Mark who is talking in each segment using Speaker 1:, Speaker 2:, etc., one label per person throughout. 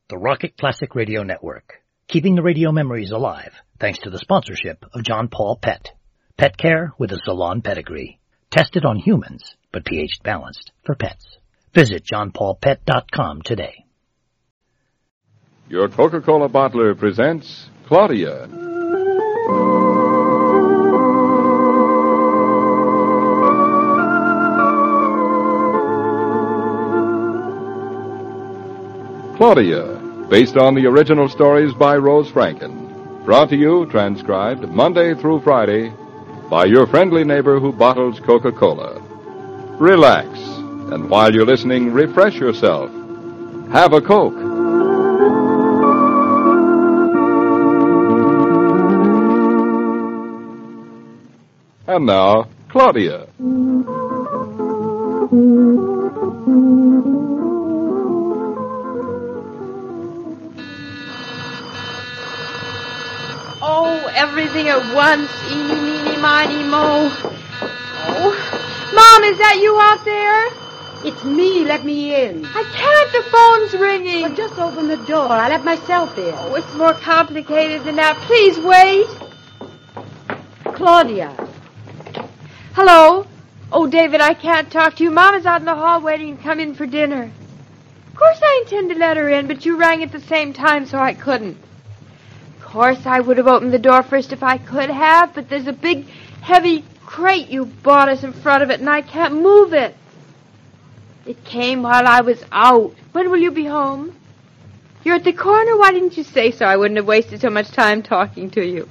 Speaker 1: the Rocket Classic Radio Network, keeping the radio memories alive thanks to the sponsorship of John Paul Pet. Pet care with a salon pedigree. Tested on humans, but pH balanced for pets. Visit johnpaulpet.com today.
Speaker 2: Your Coca-Cola bottler presents Claudia. Claudia, based on the original stories by Rose Franken. Brought to you, transcribed, Monday through Friday, by your friendly neighbor who bottles Coca-Cola. Relax, and while you're listening, refresh yourself. Have a Coke. And now, Claudia.
Speaker 3: Everything at once, eeny, meeny, miny, mo. Oh, Mom, is that you out there?
Speaker 4: It's me. Let me in.
Speaker 3: I can't. The phone's ringing.
Speaker 4: Well, just open the door. I let myself in.
Speaker 3: Oh, it's more complicated than that. Please wait.
Speaker 4: Claudia.
Speaker 3: Hello? Oh, David, I can't talk to you. Mom is out in the hall waiting to come in for dinner. Of course I intend to let her in, but you rang at the same time, so I couldn't. Of course, I would have opened the door first if I could have, but there's a big, heavy crate you bought us in front of it, and I can't move it. It came while I was out. When will you be home? You're at the corner? Why didn't you say so? I wouldn't have wasted so much time talking to you.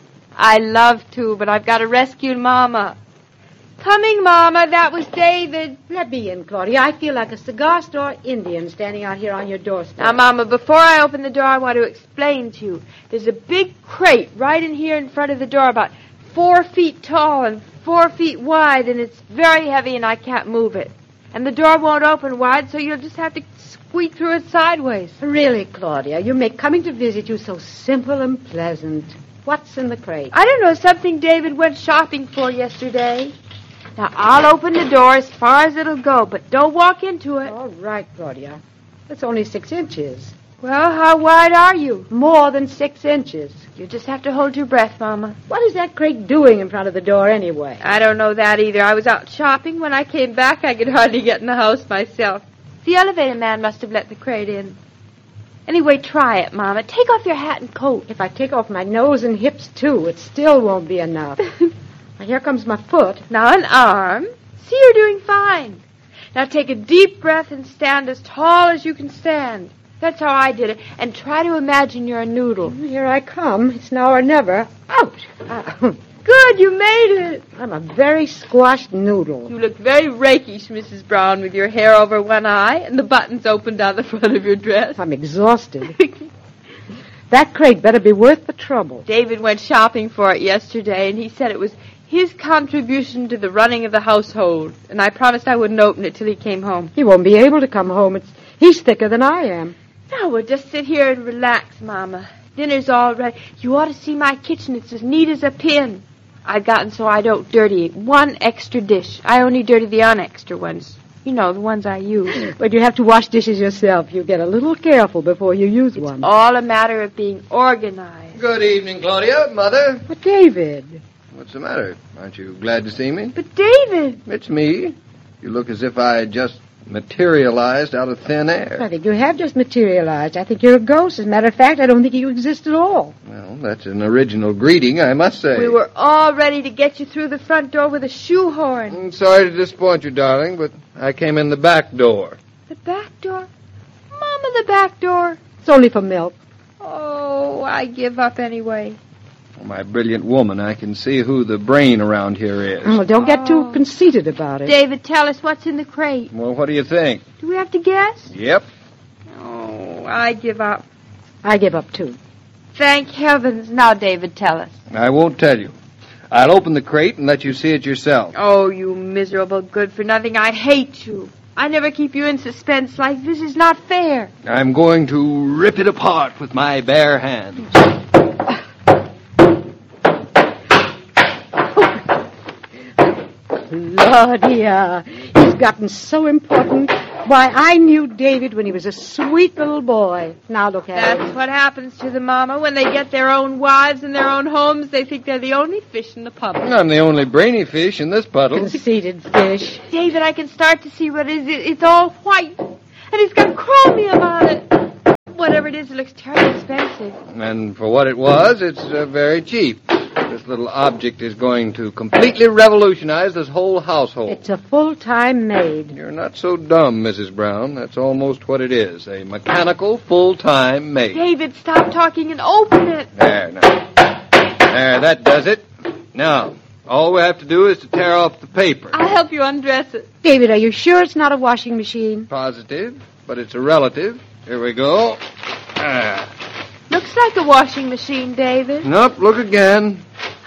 Speaker 3: I love to, but I've got to rescue Mama. Coming, Mama. That was David.
Speaker 4: Let me in, Claudia. I feel like a cigar store Indian standing out here on your doorstep.
Speaker 3: Now, Mama, before I open the door, I want to explain to you. There's a big crate right in here in front of the door, about 4 feet tall and 4 feet wide, and it's very heavy, and I can't move it. And the door won't open wide, so you'll just have to squeak through it sideways.
Speaker 4: Really, Claudia, you make coming to visit you so simple and pleasant. What's in the crate?
Speaker 3: I don't know, something David went shopping for yesterday. Now, I'll open the door as far as it'll go, but don't walk into it.
Speaker 4: All right, Claudia. It's only 6 inches.
Speaker 3: Well, how wide are you?
Speaker 4: More than 6 inches.
Speaker 3: You just have to hold your breath, Mama.
Speaker 4: What is that crate doing in front of the door anyway?
Speaker 3: I don't know that either. I was out shopping. When I came back, I could hardly get in the house myself. The elevator man must have let the crate in. Anyway, try it, Mama. Take off your hat and coat.
Speaker 4: If I take off my nose and hips, too, it still won't be enough. Here comes my foot.
Speaker 3: Now an arm. See, you're doing fine. Now take a deep breath and stand as tall as you can stand. That's how I did it. And try to imagine you're a noodle.
Speaker 4: Here I come. It's now or never. Ouch!
Speaker 3: Good, you made it.
Speaker 4: I'm a very squashed noodle.
Speaker 3: You look very rakish, Mrs. Brown, with your hair over one eye and the buttons open down the front of your dress.
Speaker 4: I'm exhausted. That crate better be worth the trouble.
Speaker 3: David went shopping for it yesterday, and he said it was his contribution to the running of the household, and I promised I wouldn't open it till he came home.
Speaker 4: He won't be able to come home. He's thicker than I am.
Speaker 3: Now, we'll just sit here and relax, Mama. Dinner's all ready. You ought to see my kitchen. It's as neat as a pin. I've gotten so I don't dirty one extra dish. I only dirty the unextra ones. You know, the ones I use.
Speaker 4: But you have to wash dishes yourself. You get a little careful before you use one.
Speaker 3: It's all a matter of being organized.
Speaker 5: Good evening, Claudia. Mother.
Speaker 4: But, David...
Speaker 5: What's the matter? Aren't you glad to see me?
Speaker 3: But, David...
Speaker 5: It's me. You look as if I had just materialized out of thin air.
Speaker 4: I think you have just materialized. I think you're a ghost. As a matter of fact, I don't think you exist at all.
Speaker 5: Well, that's an original greeting, I must say.
Speaker 3: We were all ready to get you through the front door with a shoehorn.
Speaker 5: I'm sorry to disappoint you, darling, but I came in the back door.
Speaker 3: The back door? Mama, the back door.
Speaker 4: It's only for milk.
Speaker 3: Oh, I give up anyway.
Speaker 5: Oh, my brilliant woman, I can see who the brain around here is.
Speaker 4: Well, don't get too conceited about it.
Speaker 3: David, tell us what's in the crate.
Speaker 5: Well, what do you think?
Speaker 3: Do we have to guess?
Speaker 5: Yep.
Speaker 3: Oh, I give up.
Speaker 4: I give up, too.
Speaker 3: Thank heavens. Now, David, tell us.
Speaker 5: I won't tell you. I'll open the crate and let you see it yourself.
Speaker 3: Oh, you miserable good-for-nothing. I hate you. I never keep you in suspense like this. Is not fair.
Speaker 5: I'm going to rip it apart with my bare hands.
Speaker 4: Claudia, he's gotten so important Why, I knew David when he was a sweet little boy. Now look at
Speaker 3: That's
Speaker 4: him.
Speaker 3: what happens to the mama. When they get their own wives and their own homes, they think they're the only fish in the puddle.
Speaker 5: I'm the only brainy fish in this puddle.
Speaker 4: Conceited fish.
Speaker 3: David, I can start to see what it is. It's all white. And it's got chromium on it. Whatever it is, it looks terribly expensive.
Speaker 5: And for what it was, it's very cheap. This little object is going to completely revolutionize this whole household.
Speaker 4: It's a full-time maid.
Speaker 5: You're not so dumb, Mrs. Brown. That's almost what it is. A mechanical full-time maid.
Speaker 3: David, stop talking and open it.
Speaker 5: There, now. There, that does it. Now, all we have to do is to tear off the paper.
Speaker 3: I'll help you undress it.
Speaker 4: David, are you sure it's not a washing machine?
Speaker 5: Positive, but it's a relative. Here we go.
Speaker 3: Looks like a washing machine, David.
Speaker 5: Nope, look again.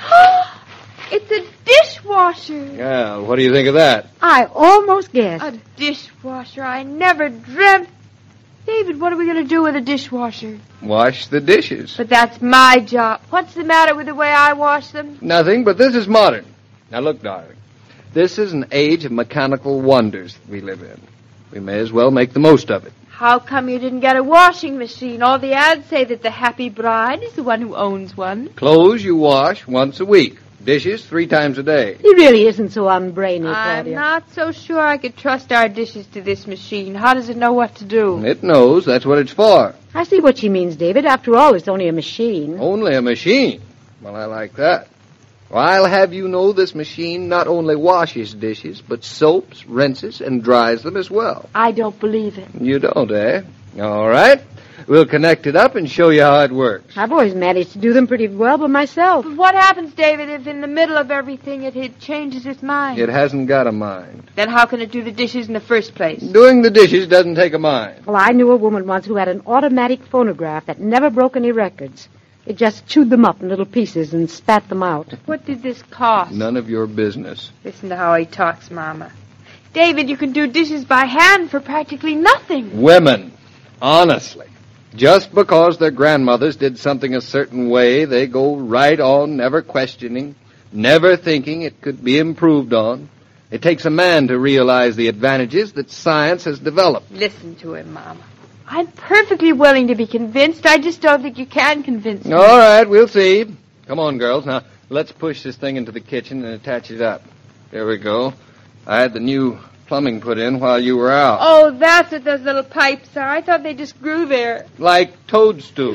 Speaker 3: It's a dishwasher.
Speaker 5: Yeah, what do you think of that?
Speaker 4: I almost guessed.
Speaker 3: A dishwasher. I never dreamt. David, what are we going to do with a dishwasher?
Speaker 5: Wash the dishes.
Speaker 3: But that's my job. What's the matter with the way I wash them?
Speaker 5: Nothing, but this is modern. Now look, darling. This is an age of mechanical wonders that we live in. We may as well make the most of it.
Speaker 3: How come you didn't get a washing machine? All the ads say that the happy bride is the one who owns one.
Speaker 5: Clothes you wash once a week. Dishes 3 times a day.
Speaker 4: He really isn't so unbrainy,
Speaker 3: I'm
Speaker 4: Claudia.
Speaker 3: not so sure I could trust our dishes to this machine. How does it know what to do?
Speaker 5: It knows that's what it's for.
Speaker 4: I see what she means, David. After all, it's only a machine.
Speaker 5: Only a machine. Well, I like that. Well, I'll have you know this machine not only washes dishes, but soaps, rinses, and dries them as well.
Speaker 3: I don't believe it.
Speaker 5: You don't, eh? All right. We'll connect it up and show you how it works.
Speaker 4: I've always managed to do them pretty well by myself.
Speaker 3: But what happens, David, if in the middle of everything it changes its mind?
Speaker 5: It hasn't got a mind.
Speaker 3: Then how can it do the dishes in the first place?
Speaker 5: Doing the dishes doesn't take a mind.
Speaker 4: Well, I knew a woman once who had an automatic phonograph that never broke any records. It just chewed them up in little pieces and spat them out.
Speaker 3: What did this cost?
Speaker 5: None of your business.
Speaker 3: Listen to how he talks, Mama. David, you can do dishes by hand for practically nothing.
Speaker 5: Women, honestly, just because their grandmothers did something a certain way, they go right on, never questioning, never thinking it could be improved on. It takes a man to realize the advantages that science has developed.
Speaker 3: Listen to him, Mama. I'm perfectly willing to be convinced. I just don't think you can convince me.
Speaker 5: All right, we'll see. Come on, girls. Now, let's push this thing into the kitchen and attach it up. There we go. I had the new plumbing put in while you were out.
Speaker 3: Oh, that's what those little pipes are. I thought they just grew there.
Speaker 5: Like toadstools.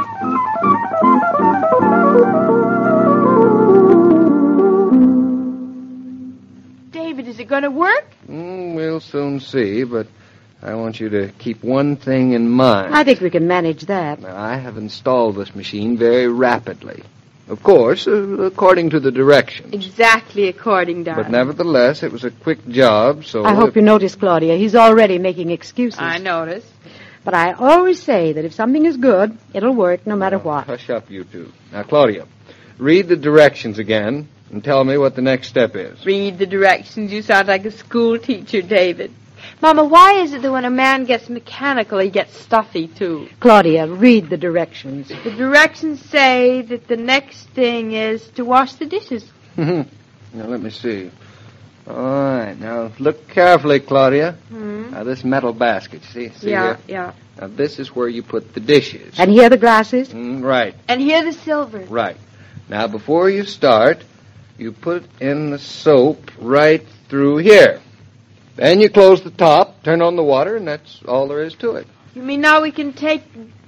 Speaker 3: David, is it going to work?
Speaker 5: We'll soon see, but I want you to keep one thing in mind.
Speaker 4: I think we can manage that.
Speaker 5: Now, I have installed this machine very rapidly. Of course, according to the directions.
Speaker 3: Exactly according, darling.
Speaker 5: But nevertheless, it was a quick job, so...
Speaker 4: I hope you notice, Claudia. He's already making excuses.
Speaker 3: I noticed.
Speaker 4: But I always say that if something is good, it'll work no matter what.
Speaker 5: Hush up, you two. Now, Claudia, read the directions again and tell me what the next step is.
Speaker 3: Read the directions. You sound like a school teacher, David. Mama, why is it that when a man gets mechanical, he gets stuffy, too?
Speaker 4: Claudia, read the directions.
Speaker 3: The directions say that the next thing is to wash the dishes.
Speaker 5: Now, let me see. All right. Now, look carefully, Claudia. Now, this metal basket, see
Speaker 3: Yeah,
Speaker 5: here?
Speaker 3: yeah.
Speaker 5: Now, this is where you put the dishes.
Speaker 4: And here are the glasses?
Speaker 5: Right,
Speaker 3: And here the silver.
Speaker 5: right. Now, before you start, you put in the soap right through here. Then you close the top, turn on the water, and that's all there is to it.
Speaker 3: You mean now we can take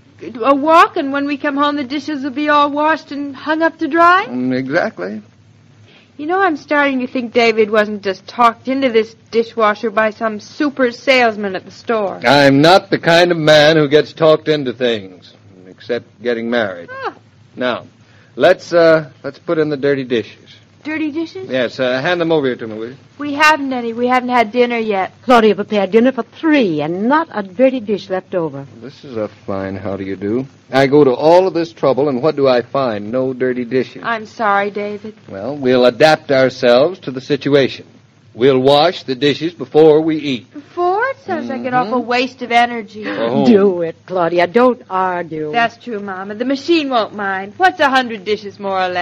Speaker 3: a walk, and when we come home, the dishes will be all washed and hung up to dry?
Speaker 5: Exactly.
Speaker 3: You know, I'm starting to think David wasn't just talked into this dishwasher by some super salesman at the store.
Speaker 5: I'm not the kind of man who gets talked into things, except getting married.
Speaker 3: Ah.
Speaker 5: Now, let's put in the dirty dishes.
Speaker 3: Dirty dishes?
Speaker 5: Yes, hand them over here to me, will you?
Speaker 3: We haven't any. We haven't had dinner yet.
Speaker 4: Claudia prepared dinner for 3 and not a dirty dish left over.
Speaker 5: This is a fine how do you do. I go to all of this trouble, and what do I find? No dirty dishes.
Speaker 3: I'm sorry, David.
Speaker 5: Well, we'll adapt ourselves to the situation. We'll wash the dishes before we eat.
Speaker 3: Before? It sounds like an awful waste of energy.
Speaker 5: Oh.
Speaker 4: Do it, Claudia. Don't argue.
Speaker 3: That's true, Mama. The machine won't mind. What's 100 dishes, more or less?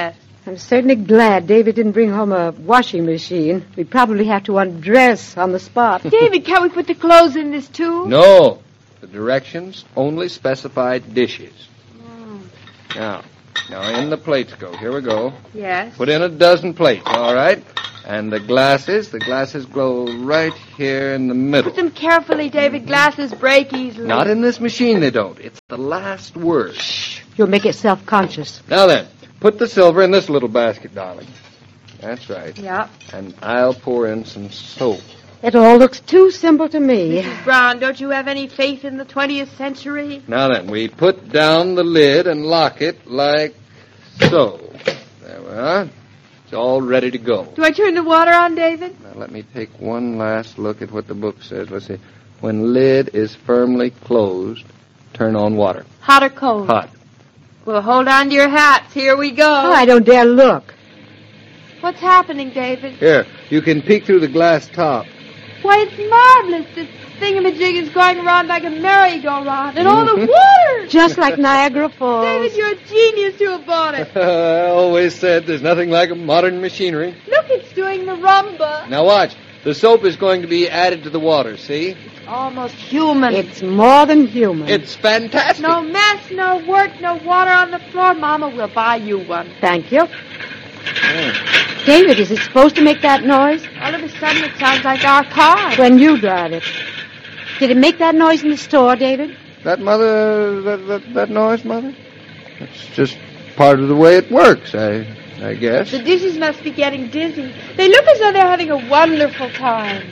Speaker 4: I'm certainly glad David didn't bring home a washing machine. We'd probably have to undress on the spot.
Speaker 3: David, can't we put the clothes in this too?
Speaker 5: No. The directions only specify dishes. Now in the plates go. Here we go.
Speaker 3: Yes.
Speaker 5: Put in a dozen plates, all right? And the glasses go right here in the middle.
Speaker 3: Put them carefully, David. Glasses break easily.
Speaker 5: Not in this machine, they don't. It's the last word.
Speaker 4: You'll make it self-conscious.
Speaker 5: Now then, put the silver in this little basket, darling. That's right.
Speaker 3: Yeah.
Speaker 5: And I'll pour in some soap.
Speaker 4: It all looks too simple to me.
Speaker 3: Mrs. Brown, don't you have any faith in the 20th century?
Speaker 5: Now then, we put down the lid and lock it like so. There we are. It's all ready to go.
Speaker 3: Do I turn the water on, David?
Speaker 5: Now let me take one last look at what the book says. Let's see. When lid is firmly closed, turn on water.
Speaker 3: Hot or cold?
Speaker 5: Hot.
Speaker 3: Well, hold on to your hats. Here we go.
Speaker 4: Oh, I don't dare look.
Speaker 3: What's happening, David?
Speaker 5: Here, you can peek through the glass top.
Speaker 3: Why, it's marvelous. This thingamajig is going around like a merry-go-round. And all the water.
Speaker 4: Just like Niagara Falls.
Speaker 3: David, you're a genius to have bought it.
Speaker 5: I always said there's nothing like modern machinery.
Speaker 3: Look, it's doing the rumba.
Speaker 5: Now watch. The soap is going to be added to the water, see?
Speaker 3: Almost human.
Speaker 4: It's more than human.
Speaker 5: It's fantastic.
Speaker 3: No mess, no work, no water on the floor. Mama will buy you one.
Speaker 4: Thank you. David, is it supposed to make that noise?
Speaker 3: All of a sudden, it sounds like our car.
Speaker 4: When you drive it. Did it make that noise in the store, David?
Speaker 5: That noise, Mother? It's just part of the way it works, I guess.
Speaker 3: The dishes must be getting dizzy. They look as though they're having a wonderful time.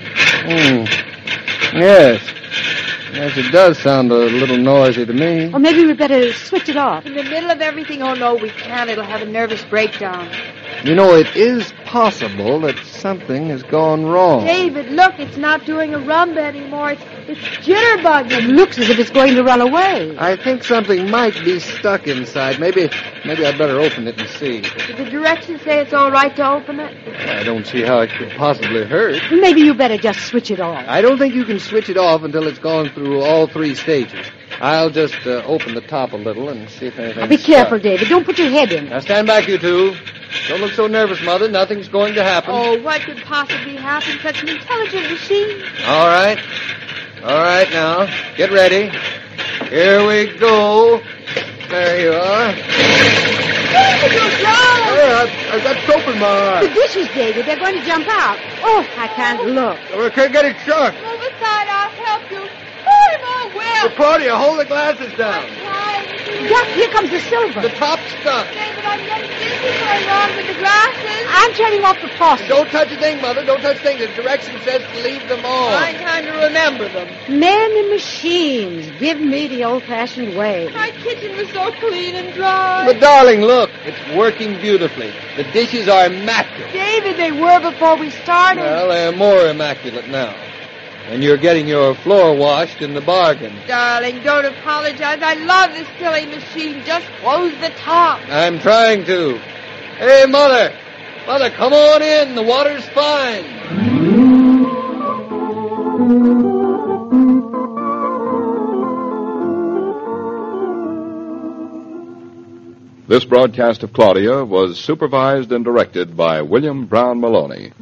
Speaker 5: Yes. Yes, it does sound a little noisy to me.
Speaker 4: Or maybe we'd better switch it off.
Speaker 3: In the middle of everything, oh, no, we can't. It'll have a nervous breakdown.
Speaker 5: You know, it is possible that something has gone wrong.
Speaker 3: David, look, it's not doing a rumba anymore. It's jitterbugging.
Speaker 4: It looks as if it's going to run away.
Speaker 5: I think something might be stuck inside. Maybe I'd better open it and see.
Speaker 3: Did the directions say it's all right to open it?
Speaker 5: I don't see how it could possibly hurt.
Speaker 4: Maybe you better just switch it off.
Speaker 5: I don't think you can switch it off until it's gone through all three stages. I'll just open the top a little and see if anything's
Speaker 4: Be careful,
Speaker 5: stuck.
Speaker 4: David. Don't put your head in.
Speaker 5: Now stand back, you two. Don't look so nervous, Mother. Nothing's going to happen.
Speaker 3: Oh, what could possibly happen? Such an intelligent machine.
Speaker 5: All right. All right, now. Get ready. Here we go. There you are.
Speaker 3: David, you're drowned.
Speaker 5: Hey, I've got soap in my
Speaker 4: The
Speaker 5: eye.
Speaker 4: dishes, David. They're going to jump out. Oh, I can't look.
Speaker 5: We can't get it shut.
Speaker 3: Move aside, I'll help you. Pull him on, Will.
Speaker 5: Claudia, hold the glasses down.
Speaker 4: Duck, here comes the silver.
Speaker 5: The top's stuck.
Speaker 3: David, I'm getting dizzy going on with the glasses.
Speaker 4: I'm turning off the faucet.
Speaker 5: Don't touch a thing, Mother. Don't touch a thing. The direction says to leave them on.
Speaker 3: I kind of remember them.
Speaker 4: Men and machines. Give me the old-fashioned way.
Speaker 3: My kitchen was so clean and dry.
Speaker 5: But, darling, look. It's working beautifully. The dishes are immaculate.
Speaker 3: David, they were before we started.
Speaker 5: Well, they're more immaculate now. And you're getting your floor washed in the bargain.
Speaker 3: Darling, don't apologize. I love this silly machine. Just close the top.
Speaker 5: I'm trying to. Hey, Mother. Mother, come on in. The water's fine.
Speaker 2: This broadcast of Claudia was supervised and directed by William Brown Maloney.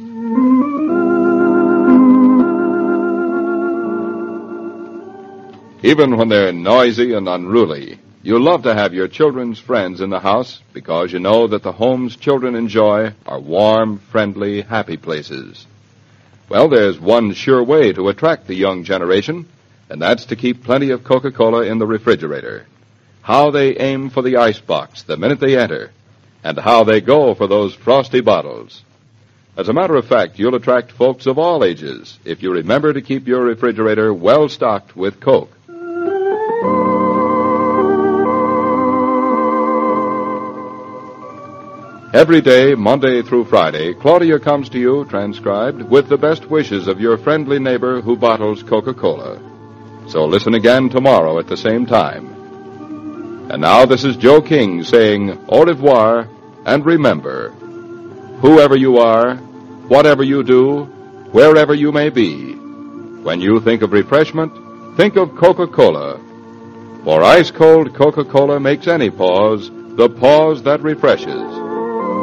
Speaker 2: Even when they're noisy and unruly, you love to have your children's friends in the house because you know that the homes children enjoy are warm, friendly, happy places. Well, there's one sure way to attract the young generation, and that's to keep plenty of Coca-Cola in the refrigerator. How they aim for the icebox the minute they enter, and how they go for those frosty bottles. As a matter of fact, you'll attract folks of all ages if you remember to keep your refrigerator well stocked with Coke. Every day, Monday through Friday, Claudia comes to you, transcribed, with the best wishes of your friendly neighbor who bottles Coca-Cola. So listen again tomorrow at the same time. And now this is Joe King saying au revoir, and remember, whoever you are, whatever you do, wherever you may be, when you think of refreshment, think of Coca-Cola. For ice-cold Coca-Cola makes any pause the pause that refreshes.